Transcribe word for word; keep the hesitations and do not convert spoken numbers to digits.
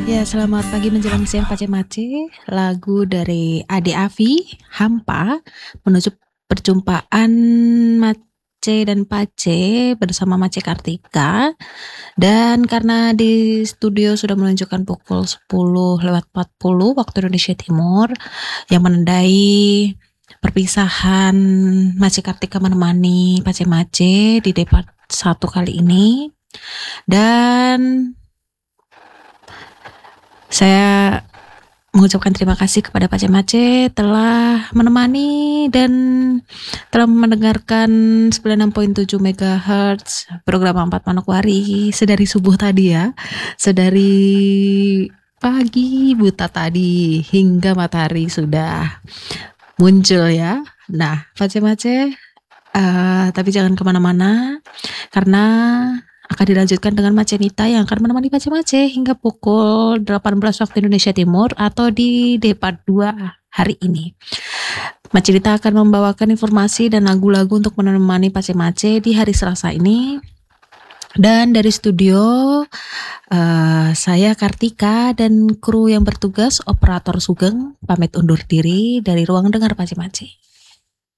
Ya, selamat pagi menjelang siang Pace Mace. Lagu dari Ade Afi, Hampa, menuju perjumpaan Mace dan Pace bersama Mace Kartika. Dan karena di studio sudah menunjukkan pukul sepuluh lewat empat puluh waktu Indonesia Timur, yang menandai perpisahan Mace Kartika menemani Pace Mace di depart satu kali ini. Dan saya mengucapkan terima kasih kepada Pace Mace telah menemani dan telah mendengarkan sembilan puluh enam koma tujuh megahertz program empat Manokwari sedari subuh tadi ya, sedari pagi buta tadi hingga matahari sudah muncul ya. Nah, Pace Mace, uh, tapi jangan kemana-mana karena akan dilanjutkan dengan Mace Nita yang akan menemani Pace Mace hingga pukul delapan belas waktu Indonesia Timur atau di D part dua hari ini. Mace Nita akan membawakan informasi dan lagu-lagu untuk menemani Pace Mace di hari Selasa ini. Dan dari studio, uh, saya Kartika dan kru yang bertugas, Operator Sugeng, pamit undur diri dari ruang dengar Pace Mace.